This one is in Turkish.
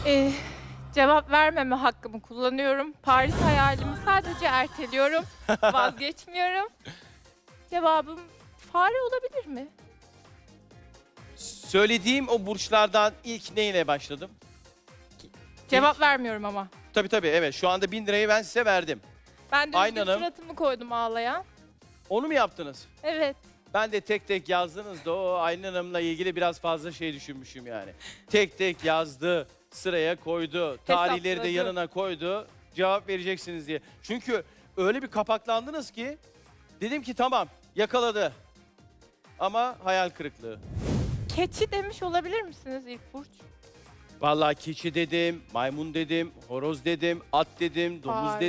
Eee, Cevap vermeme hakkımı kullanıyorum. Paris hayalimi sadece erteliyorum. Vazgeçmiyorum. Cevabım fare olabilir mi? Söylediğim o burçlardan ilk neyle başladım? Cevap vermiyorum ama. Tabii evet. Şu anda 1000 lirayı ben size verdim. Ben de Aynı üzgün hanım. suratımı koydum ağlayan. Onu mu yaptınız? Evet. Ben de tek tek yazdınız da o Aylin Hanım'la ilgili biraz fazla şey düşünmüşüm yani. Tek tek yazdı, sıraya koydu, tarihleri de Hesapladı. yanına koydu. Cevap vereceksiniz diye. Çünkü öyle bir kapaklandınız ki dedim ki tamam yakaladı. Ama hayal kırıklığı. Keçi demiş olabilir misiniz ilk burç? Vallahi keçi dedim, maymun dedim, horoz dedim, at dedim, domuz Vay. dedim.